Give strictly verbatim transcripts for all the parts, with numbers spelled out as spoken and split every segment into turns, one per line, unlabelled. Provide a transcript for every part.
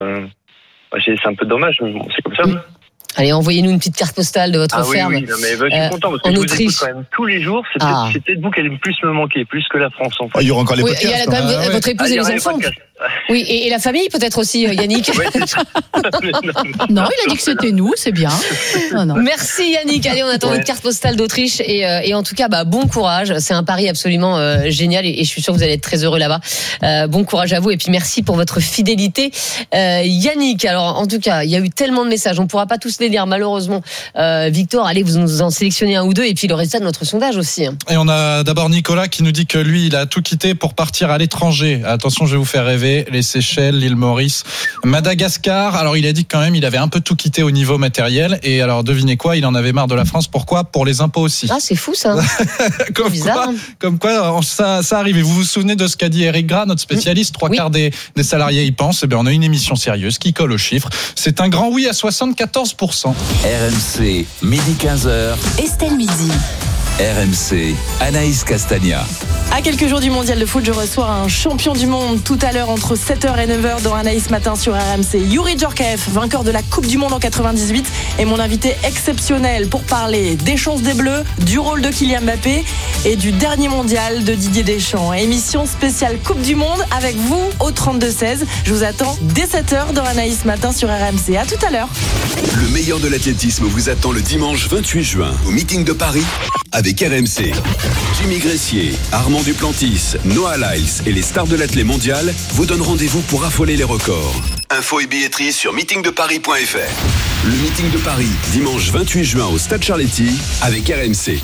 euh, c'est, c'est un peu dommage, mais bon, c'est comme ça.
Mmh. Allez, envoyez-nous une petite carte postale de votre
ah,
ferme.
Oui, oui, non, mais bah, je suis
euh,
content parce que
en
je vous
Autriche.
écoute quand même tous les jours. C'est,
ah.
peut-être, c'est peut-être vous qui allez le plus me manquer, plus que la France. En fait.
Ah, il y aura encore les
oui,
podcasts.
Il y a quand même
ah,
votre épouse
ah,
et les enfants. Les oui, et, et la famille peut-être aussi, Yannick.
Ouais, c'est ça.
Non, il a dit que c'était nous, c'est bien. Non, non.
Merci Yannick. Allez, on attend
ouais.
votre carte postale d'Autriche et, euh, et en tout cas, bah, bon courage. C'est un pari absolument euh, génial et, et je suis sûr que vous allez être très heureux là-bas. Euh, bon courage à vous et puis merci pour votre fidélité, euh, Yannick. Alors, en tout cas, il y a eu tellement de messages, on ne pourra pas tous les lire malheureusement. Euh, Victor, allez, vous nous en sélectionnez un ou deux et puis le reste de notre sondage aussi.
Et on a d'abord Nicolas qui nous dit que lui, il a tout quitté pour partir à l'étranger. Attention, je vais vous faire rêver. Les Seychelles, l'île Maurice, Madagascar. Alors, il a dit que quand même, il avait un peu tout quitté au niveau matériel. Et alors, devinez quoi, il en avait marre de la France. Pourquoi ? Pour les impôts aussi.
Ah, c'est fou ça.
comme,
c'est bizarre,
quoi,
hein.
comme quoi, ça, ça arrive. Et vous vous souvenez de ce qu'a dit Eric Gras, notre spécialiste ? Trois
oui.
quarts des, des salariés y pensent. Eh bien, on a une émission sérieuse qui colle aux chiffres. C'est un grand oui à soixante-quatorze pour cent.
R M C, midi quinze heures.
Estelle Midi.
R M C, Anaïs Castagna.
À quelques jours du mondial de foot, je reçois un champion du monde tout à l'heure entre sept heures et neuf heures dans Anaïs Matin sur R M C. Youri Djorkaeff, vainqueur de la Coupe du Monde en quatre-vingt-dix-huit, est mon invité exceptionnel pour parler des chances des Bleus, du rôle de Kylian Mbappé et du dernier mondial de Didier Deschamps. Émission spéciale Coupe du Monde avec vous au trente-deux seize. Je vous attends dès sept heures dans Anaïs Matin sur R M C. À tout à l'heure.
Le meilleur de l'athlétisme vous attend le dimanche vingt-huit juin au meeting de Paris avec R M C. Jimmy Gressier, Armand Duplantis, Noah Lyles et les stars de l'athlé mondial vous donnent rendez-vous pour affoler les records. Infos et billetterie sur meeting de paris point f r. Le meeting de Paris, dimanche vingt-huit juin au Stade Charletti avec R M C.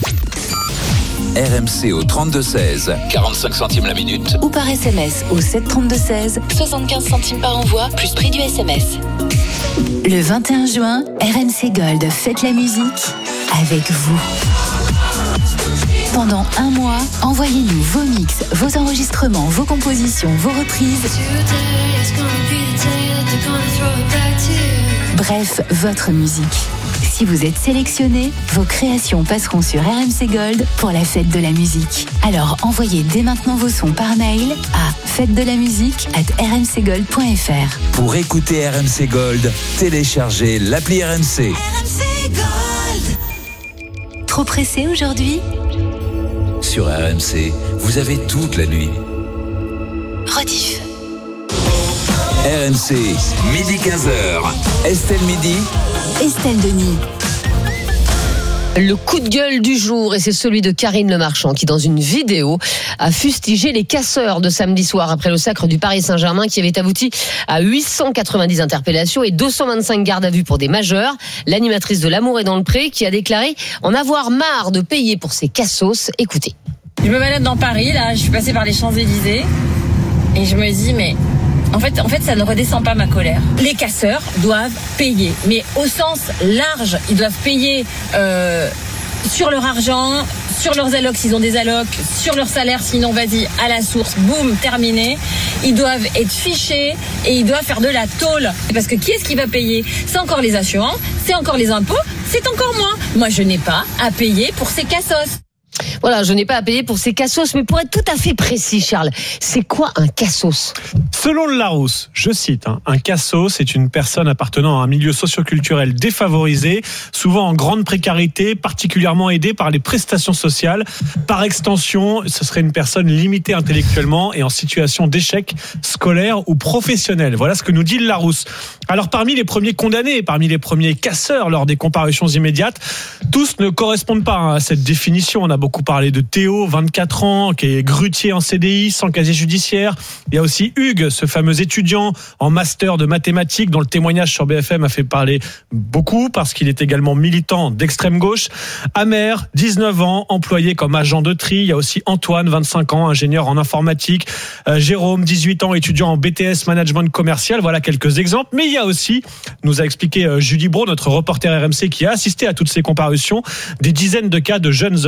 R M C au trente-deux seize, quarante-cinq centimes la minute.
Ou par S M S au sept trente-deux seize, soixante-quinze centimes par envoi, plus prix du S M S. Le vingt et un juin, R M C Gold fête la musique avec vous. Pendant un mois, envoyez-nous vos mix, vos enregistrements, vos compositions, vos reprises. Bref, votre musique. Si vous êtes sélectionné, vos créations passeront sur R M C Gold pour la fête de la musique. Alors envoyez dès maintenant vos sons par mail à fête de la musique arobase r m c gold point f r.
Pour écouter R M C Gold, téléchargez l'appli R M C.
R M C Gold. Trop pressé aujourd'hui ?
Sur R M C, vous avez toute la nuit.
Rediff.
R M C, midi quinze heures. Estelle Midi.
Estelle Denis.
Le coup de gueule du jour, et c'est celui de Karine Le Marchand qui, dans une vidéo, a fustigé les casseurs de samedi soir après le sacre du Paris Saint-Germain qui avait abouti à huit cent quatre-vingt-dix interpellations et deux cent vingt-cinq gardes à vue pour des majeurs. L'animatrice de L'Amour est dans le pré qui a déclaré en avoir marre de payer pour ses cassos. Écoutez.
Je me balade dans Paris, là, je suis passée par les Champs-Élysées et je me dis, mais en fait, en fait, ça ne redescend pas ma colère. Les casseurs doivent payer, mais au sens large, ils doivent payer euh, sur leur argent, sur leurs allocs s'ils ont des allocs, sur leur salaire sinon vas-y à la source, boum, terminé. Ils doivent être fichés et ils doivent faire de la tôle. Parce que qui est-ce qui va payer ? C'est encore les assurances, c'est encore les impôts, c'est encore moi. Moi, je n'ai pas à payer pour ces cassos.
Voilà, je n'ai pas à payer pour ces cassos, mais pour être tout à fait précis, Charles, c'est quoi un cassos ?
Selon le Larousse, je cite, hein, un cassos est une personne appartenant à un milieu socioculturel défavorisé, souvent en grande précarité, particulièrement aidée par les prestations sociales. Par extension, ce serait une personne limitée intellectuellement et en situation d'échec scolaire ou professionnel. Voilà ce que nous dit le Larousse. Alors parmi les premiers condamnés, parmi les premiers casseurs lors des comparutions immédiates, tous ne correspondent pas à cette définition. On a beaucoup parlé de Théo, vingt-quatre ans, qui est grutier en C D I, sans casier judiciaire. Il y a aussi Hugues, ce fameux étudiant en master de mathématiques, dont le témoignage sur B F M a fait parler beaucoup, parce qu'il est également militant d'extrême gauche. Amer, dix-neuf ans, employé comme agent de tri. Il y a aussi Antoine, vingt-cinq ans, ingénieur en informatique. Euh, Jérôme, dix-huit ans, étudiant en B T S management commercial. Voilà quelques exemples. Mais il y a aussi, nous a expliqué euh, Julie Brault, notre reporter R M C, qui a assisté à toutes ces comparutions, des dizaines de cas de jeunes hommes âgés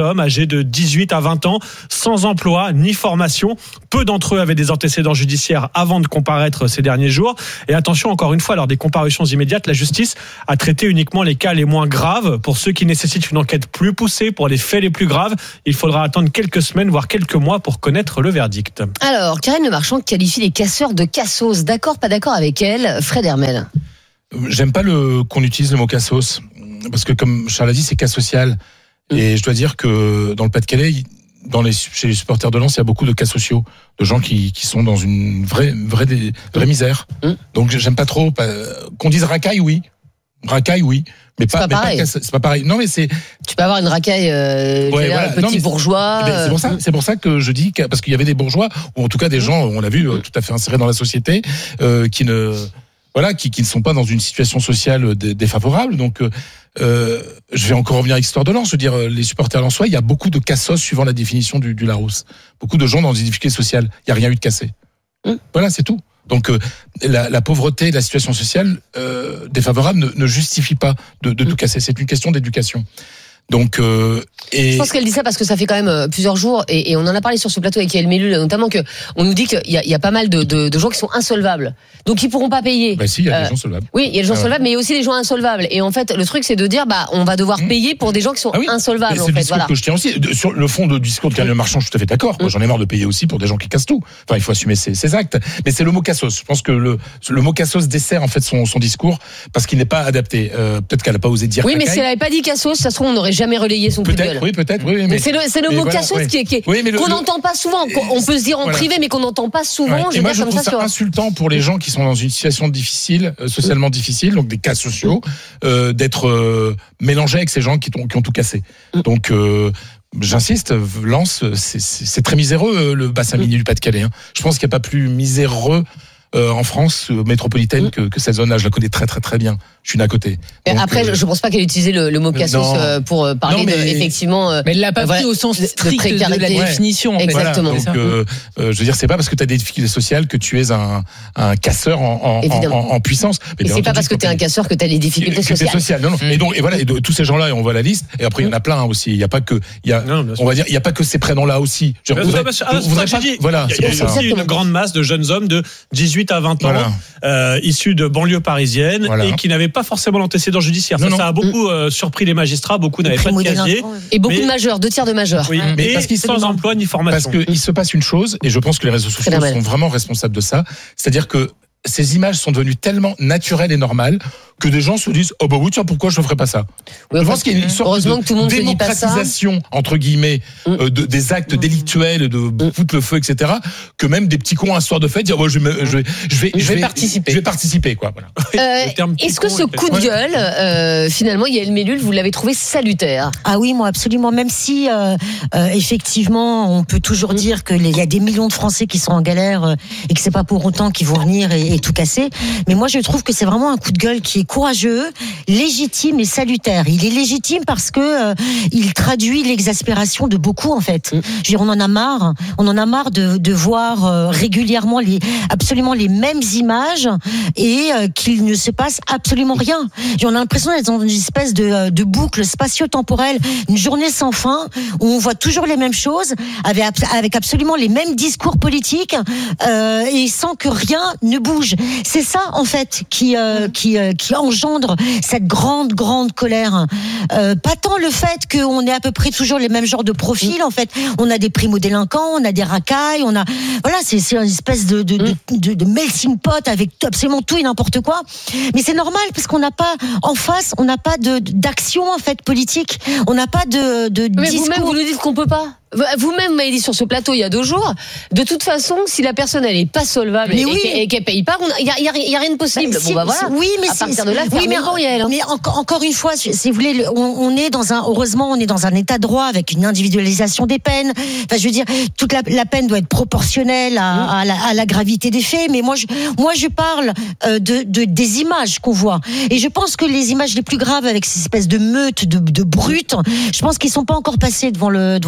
de dix-huit à vingt ans, sans emploi ni formation. Peu d'entre eux avaient des antécédents judiciaires avant de comparaître ces derniers jours. Et attention, encore une fois, lors des comparutions immédiates, la justice a traité uniquement les cas les moins graves. Pour ceux qui nécessitent une enquête plus poussée, pour les faits les plus graves, il faudra attendre quelques semaines, voire quelques mois pour connaître le verdict.
Alors, Karine Le Marchand qualifie les casseurs de cassos. D'accord, pas d'accord avec elle, Fred Hermel?
J'aime pas le qu'on utilise le mot cassos, parce que comme Charles a dit, c'est cas social. Mmh. Et je dois dire que dans le Pas-de-Calais, dans les, chez les supporters de Lens, il y a beaucoup de cas sociaux, de gens qui, qui sont dans une vraie, vraie, vraie misère. Mmh. Donc j'aime pas trop. Pas, qu'on dise racaille, oui. Racaille, oui. Mais
c'est
pas,
pas
mais
pareil.
Pas, c'est pas pareil. Non, mais c'est.
Tu peux avoir une racaille, euh,
ouais,
voilà,
voilà.
petit
non,
bourgeois.
C'est, c'est pour ça, c'est pour ça que je dis que, parce qu'il y avait des bourgeois, ou en tout cas des gens, on l'a vu, tout à fait insérés dans la société, euh, qui ne, voilà, qui, qui ne sont pas dans une situation sociale dé, défavorable. Donc, euh, je vais encore revenir à l'histoire de Lens. Je veux dire, les supporters lensois, il y a beaucoup de cassos suivant la définition du, du Larousse. Beaucoup de gens dans des difficultés sociales. Il n'y a rien eu de cassé. Mmh. Voilà, c'est tout. Donc euh, la, la pauvreté, la situation sociale euh, défavorable ne, ne justifie pas de, de tout casser. C'est une question d'éducation. Donc, euh, et...
Je pense qu'elle dit ça parce que ça fait quand même euh, plusieurs jours et, et on en a parlé sur ce plateau avec Yael Mellul, notamment que on nous dit qu'il y a, il y a pas mal de, de, de gens qui sont insolvables, donc ils pourront pas payer.
Bah si, il y a
euh,
des gens solvables.
Oui, il y a des gens
ah,
solvables,
ouais.
mais il y a aussi des gens insolvables. Et en fait, le truc c'est de dire bah on va devoir mmh. payer pour des gens qui sont ah, oui. insolvables.
C'est
en
le
fait,
discours
voilà.
que je tiens aussi. Sur le fond du discours de Karine Le Marchand, je suis tout à fait d'accord. Mmh. Moi, j'en ai marre de payer aussi pour des gens qui cassent tout. Enfin, il faut assumer ses, ses actes. Mais c'est le mot cassos. Je pense que le, le mot cassos dessert en fait son, son discours parce qu'il n'est pas adapté. Euh, peut-être qu'elle n'a pas osé dire.
Oui, mais
racaille.
Si elle n'avait pas dit cassos, ça se trouve on n'aurait jamais relayé son coup de gueule.
Oui, peut-être. Oui, mais
c'est le, c'est le mot voilà, cassos ouais. qui est, qui est oui, qu'on n'entend pas souvent. On peut se dire en
voilà.
privé, mais qu'on n'entend pas souvent.
Ouais.
Je
et moi,
dire,
je
comme
trouve
ça,
ça
sur...
insultant pour les gens qui sont dans une situation difficile, euh, socialement difficile, donc des cas sociaux, euh, d'être euh, mélangés avec ces gens qui, qui ont tout cassé. Donc, euh, j'insiste, Lens, c'est, c'est, c'est très miséreux le bassin minier du Pas-de-Calais. Hein. Je pense qu'il n'y a pas plus miséreux euh, en France euh, métropolitaine mmh. que, que cette zone-là. Je la connais très très très bien. Je suis né à côté.
Donc, après, euh, je ne pense pas qu'elle ait utilisé le, le mot cassos euh, pour euh, parler non, mais, de, effectivement. Euh,
mais elle l'a pas pris euh, au sens strict de, de la
ouais.
définition. En fait.
Exactement.
Voilà, donc, euh, euh, je veux dire, c'est pas parce que tu as des difficultés sociales que tu es un, un casseur en, en, en, en puissance.
Mais et c'est pas parce que tu es un casseur que tu as des difficultés sociales.
sociales. Non, non. Mmh. Et donc, et voilà, et de, tous ces gens-là, et on voit la liste. Et après, il y en a plein aussi. Il y a pas que, il y a, non, on va dire, il y a pas que ces prénoms-là aussi. Je voudrais,
ah,
voudrais pas,
dit,
voilà,
il y a,
c'est
il y a aussi une grande masse de jeunes hommes de dix-huit à vingt ans, voilà. euh, issus de banlieues parisiennes voilà. et qui n'avaient pas forcément l'antécédent judiciaire. Non, ça, non. ça a beaucoup euh, surpris les magistrats. Beaucoup n'avaient pas de casier.
Et beaucoup mais, de majeurs, deux tiers de majeurs.
Oui,
mmh.
mais parce qu'ils sans emploi ni formation.
Parce qu'il se passe une chose, et je pense que les réseaux sociaux sont vraiment responsables de ça. C'est-à-dire que ces images sont devenues tellement naturelles et normales que des gens se disent oh bah oui tiens pourquoi je ne ferais pas ça.
Oui,
je pense qu'il y a une sorte de
tout le monde
démocratisation entre guillemets mmh. euh, de, des actes mmh. délictuels de mmh. foutre le feu et cetera que même des petits cons un soir de fête dire oh, je, vais, je vais je vais
je
je
vais
vais
participer
je vais participer quoi voilà.
Euh, est-ce que ce coup de gueule euh, finalement Yael Mellul vous l'avez trouvé salutaire?
Ah oui moi absolument même si euh, euh, effectivement on peut toujours mmh. dire que il y a des millions de Français qui sont en galère euh, et que c'est pas pour autant qu'ils vont venir et, et tout casser mais moi je trouve que c'est vraiment un coup de gueule qui est courageux, légitime et salutaire. Il est légitime parce que euh, il traduit l'exaspération de beaucoup en fait. Mm. Je veux dire, on en a marre, on en a marre de, de voir euh, régulièrement les absolument les mêmes images et euh, qu'il ne se passe absolument rien. On a l'impression d'être dans une espèce de, de boucle spatio-temporelle, une journée sans fin où on voit toujours les mêmes choses avec, avec absolument les mêmes discours politiques euh, et sans que rien ne bouge. C'est ça en fait qui euh, qui euh, qui engendre cette grande grande colère. Euh, pas tant le fait qu'on ait à peu près toujours les mêmes genres de profils en fait. On a des primo-délinquants, on a des racailles, on a voilà c'est c'est une espèce de de, de, de de melting pot avec absolument tout et n'importe quoi. Mais c'est normal parce qu'on n'a pas en face, on n'a pas de d'action en fait politique. On n'a pas de de
Mais
discours.
vous-même vous nous dites qu'on peut pas. Vous-même m'avez dit sur ce plateau il y a deux jours, de toute façon, si la personne elle est pas solvable mais et, oui. et qu'elle paye pas, il y a, y, a, y a rien de possible. Bah, si, bon bah voilà.
Oui, mais
à partir de là,
oui, mais,
Gabriel, hein.
mais encore, encore une fois, si vous voulez, on, on est dans un, heureusement, on est dans un état de droit avec une individualisation des peines. Enfin, je veux dire, toute la, la peine doit être proportionnelle à, mmh. à, la, à la gravité des faits. Mais moi, je, moi, je parle euh, de, de des images qu'on voit. Et je pense que les images les plus graves avec ces espèces de meutes, de, de brutes, je pense qu'ils sont pas encore passés devant le devant le
non.
tribunal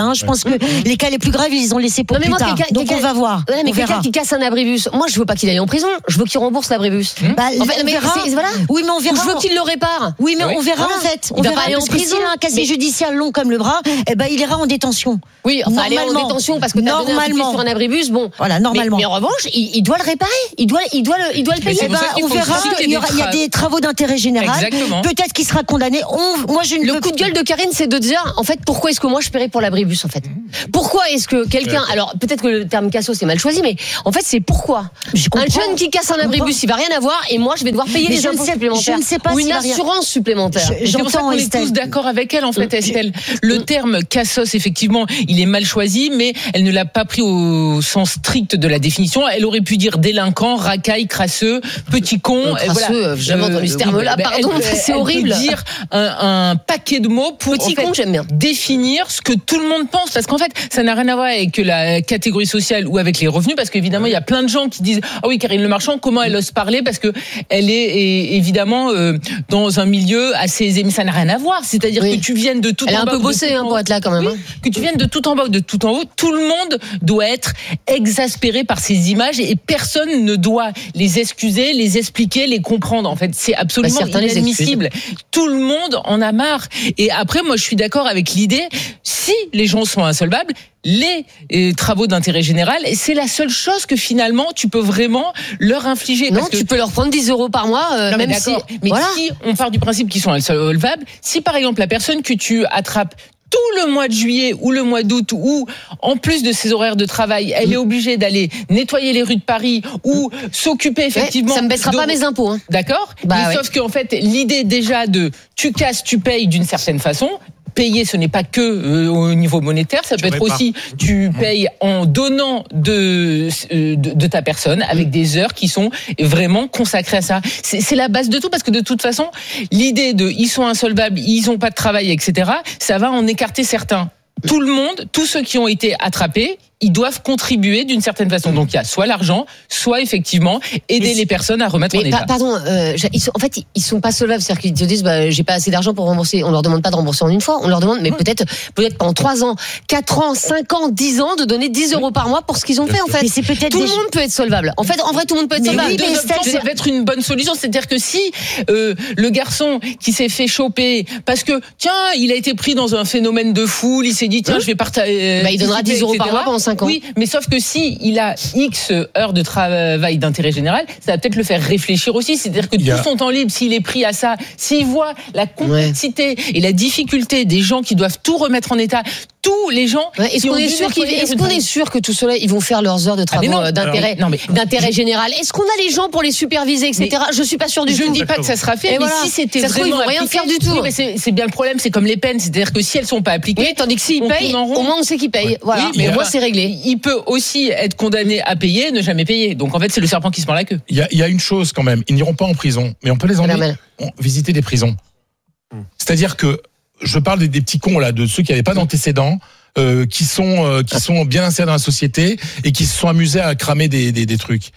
Hein. Je pense que les cas les plus graves, ils ont laissé pour
non, mais
plus
moi,
tard.
quelqu'un,
Donc
quelqu'un,
on va voir.
Ouais, mais
on
quelqu'un
verra.
qui casse un abribus, moi je veux pas qu'il aille en prison, je veux qu'il rembourse l'abribus.
Bah,
En fait,
on
mais
verra.
c'est- voilà.
Oui, mais on verra.
Je veux qu'il le répare.
Oui, mais
Oui.
on verra
Voilà.
en fait. On
Il va
verra
pas aller en
parce que
prison.
s'il a un casier
Mais-
judiciaire long comme le bras, eh ben il ira en détention.
Oui, enfin aller en
Normalement.
détention parce que t'as donné un coup de pied
Normalement.
sur un abribus, bon.
Voilà, normalement.
Mais, mais en revanche, il, il doit le réparer, il doit, il doit le, il doit le
Mais
payer.
c'est
Eh
pour
ben,
ça qu'il
on
faut
verra.
aussi qu'il y ait
Il y, aura-
des
il y a
tra-
des travaux d'intérêt général.
Exactement.
Peut-être qu'il sera condamné. On, moi, je ne
Le
veux
coup de gueule de Karine, c'est de dire, en fait, pourquoi est-ce que moi je paierais pour l'abribus, en fait? Pourquoi est-ce que quelqu'un, alors peut-être que le terme casso c'est mal choisi, mais en fait c'est pourquoi
Je comprends.
un jeune qui casse un abribus, il va rien avoir, et moi je vais devoir payer
Mais
des
je ne
impôts
sais-
supplémentaires
je ne sais pas
ou
s'il
une
va rien-
assurance supplémentaire.
Je-
C'est pour ça
J'entends
qu'on est
Estelle.
tous d'accord avec elle, en fait,
Mm.
Estelle. Le terme cassos, effectivement, il est mal choisi, mais elle ne l'a pas pris au sens strict de la définition. Elle aurait pu dire délinquant, racaille, crasseux, petit con.
Oh,
euh,
crasseux,
voilà.
euh, j'ai jamais entendu ce
oui,
terme-là,
bah,
pardon,
elle peut-
c'est
elle peut
horrible.
dire un, un paquet de mots pour
Petit
en fait,
con, j'aime bien.
définir ce que tout le monde pense, parce qu'en fait, ça n'a rien à voir avec la catégorie sociale ou avec les revenus, parce qu'évidemment, il y a plein de gens qui disent ah oui, Karine Le Marchand, comment elle ose parler, parce que elle est, est évidemment euh, dans un milieu assez aisé, mais ça n'a rien à voir. C'est-à-dire
Oui.
que tu viennes de tout
Elle
en
a un
bas
peu
ou de
bossé
tout
hein,
en
pour
haut.
être là quand même.
Oui,
hein.
que tu viennes de tout en bas ou de tout en haut, tout le monde doit être exaspéré par ces images et personne ne doit les excuser, les expliquer, les comprendre. En fait, c'est absolument
Bah, certains les
inadmissible. Tout le monde en a marre. Et après, moi, je suis d'accord avec l'idée, si les gens sont insolvables, les euh, travaux d'intérêt général, c'est la seule chose que finalement tu peux vraiment leur infliger.
Non,
parce que
tu peux leur prendre dix euros par mois, euh,
non, mais
même si.
d'accord. Mais
voilà.
si on part du principe qu'ils sont insolvables, si par exemple la personne que tu attrapes tout le mois de juillet ou le mois d'août, ou en plus de ses horaires de travail, elle est obligée d'aller nettoyer les rues de Paris ou s'occuper effectivement.
Ouais, ça me baissera
de-
pas mes impôts. Hein.
D'accord.
Bah
Mais
ouais.
sauf qu'en fait, l'idée déjà de tu casses, tu payes d'une certaine façon. Payer, ce n'est pas que euh, au niveau monétaire, ça peut être
répares.
aussi tu payes en donnant de, euh, de de ta personne avec des heures qui sont vraiment consacrées à ça. C'est c'est la base de tout parce que de toute façon, l'idée de ils sont insolvables, ils ont pas de travail, et cetera. Ça va en écarter certains. Tout le monde, tous ceux qui ont été attrapés, ils doivent contribuer d'une certaine façon. Donc il y a soit l'argent, soit effectivement aider
Mais
les personnes à remettre en
Mais
état.
pa- pardon, euh, j'ai- ils sont, en fait, ils sont pas solvables, c'est-à-dire qu'ils te disent, bah, j'ai pas assez d'argent pour rembourser. On leur demande pas de rembourser en une fois, on leur demande, mais peut-être, peut-être pendant trois ans, quatre ans, cinq ans, dix ans, de donner dix euros par mois pour ce qu'ils ont fait, en fait.
Mais c'est peut-être
Tout
des-
le monde peut être solvable. En fait, en vrai, tout le monde peut être
Mais
solvable.
oui,
Mais
deux
Estelle,
options,
c'est-
ça va être une bonne solution. C'est-à-dire que si euh, le garçon qui s'est fait choper parce que tiens, il a été pris dans un phénomène de foule, il s'est dit tiens, je vais partager.
Bah, il donnera dix euros par mois pendant cinq ans.
Oui, mais sauf que si il a X heures de travail d'intérêt général, ça va peut-être le faire réfléchir aussi. C'est-à-dire que
Il y a-
tout son temps libre, s'il est pris à ça, s'il voit la complexité et la difficulté des gens qui doivent tout remettre en état, tous les gens.
Ouais, est-ce
qui
qu'on
ont
est
dû
sûr qu'ils,
nettoyer
est-ce
les
qu'on
rues de
est sûr que tout cela, ils vont faire leurs heures de
Ah, mais
travaux
non.
euh, d'intérêt,
Alors, non, mais-
d'intérêt général? Est-ce qu'on a les gens pour les superviser, et cetera? Je suis pas sûr du
Je
tout.
ne dis pas que ça sera fait,
Et
mais
voilà.
si c'était
Ça se trouve, ils
vraiment
vont rien
appliqué-
faire du tout.
Oui, mais c'est c'est bien le problème, c'est comme les peines, c'est-à-dire que si elles sont pas appliquées,
Oui, tandis que s'ils
on
payent,
tourne en rond.
au moins on sait qu'ils payent. Voilà.
Oui, mais
Au moins
enfin,
c'est réglé.
Il peut aussi être condamné à payer, ne jamais payer. Donc en fait, c'est le serpent qui se mord la queue.
Il y a, il y a une chose quand même, ils n'iront pas en prison, mais on peut les emmener
Madame,
on- visiter des prisons. C'est-à-dire que je parle des, des petits cons là, de ceux qui n'avaient pas d'antécédents, euh, qui sont euh, qui sont bien insérés dans la société et qui se sont amusés à cramer des, des, des trucs.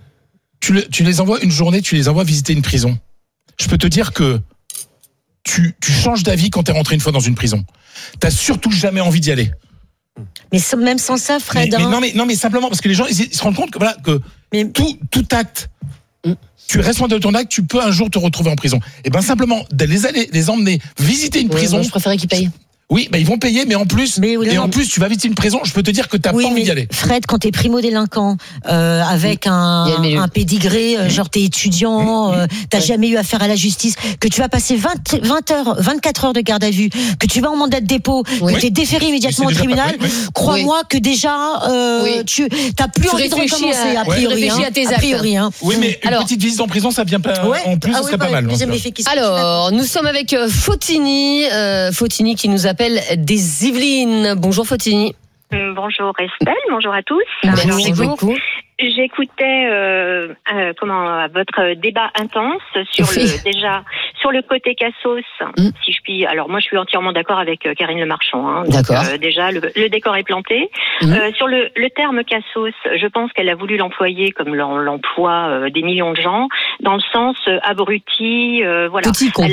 Tu, le- tu les envoies une journée, tu les envoies visiter une prison. Je peux te dire que tu, tu changes d'avis quand t'es rentré une fois dans une prison. T'as surtout jamais envie d'y aller.
Mais sans- même sans ça,
Mais,
Fred.
mais
hein.
non, mais non, mais simplement parce que les gens ils, ils se rendent compte que voilà que
Mais-
tout tout acte, tu es responsable de ton acte, tu peux un jour te retrouver en prison. Et ben simplement de les aller, les emmener visiter une
Ouais,
prison.
moi, je préférais qu'ils payent.
Oui, bah ils vont payer, mais en plus,
Mais oui,
et
non.
en plus, tu vas visiter une prison. Je peux te dire que t'as
Oui,
pas envie
mais
d'y aller.
Fred, quand t'es primo-délinquant, euh, avec
Il y a
un,
le milieu.
un pédigré, euh, genre t'es étudiant, euh, t'as jamais eu affaire à la justice, que tu vas passer vingt, vingt heures, vingt-quatre heures de garde à vue, que tu vas en mandat de dépôt,
Oui.
que t'es déféré immédiatement
Mais
au
c'est déjà
tribunal,
pas- oui, oui.
crois-moi que déjà, euh,
Oui.
tu t'as plus
Tu
envie de
réfléchis
recommencer,
à-
a priori.
tu réfléchis
hein.
à tes
A priori, hein.
Oui, mais une
Alors-
petite visite en prison, ça vient pas.
Ouais.
En plus,
Ah
ce
oui,
serait
bah,
pas mal.
deuxième
donc,
effet qui se-
Alors, nous sommes avec euh, Fautini, euh, Fautini qui nous appelle des Yvelines. Bonjour Fautini.
Euh, Bonjour Estelle, bonjour à tous.
Merci
Alors, j'écoute-
beaucoup.
J'écoutais euh, euh, comment euh, votre débat intense sur
Oui.
le déjà sur le côté Cassos,
Mm.
si je puis. Alors moi je suis entièrement d'accord avec euh, Karine Le Marchand. Hein, Donc,
D'accord.
euh, déjà le, le décor est planté.
Mm.
Euh, sur le, le terme Cassos, je pense qu'elle a voulu l'employer comme l'em- l'emploi euh, des millions de gens, dans le sens euh, abruti. Euh, voilà.
Petit con.
Elle l'a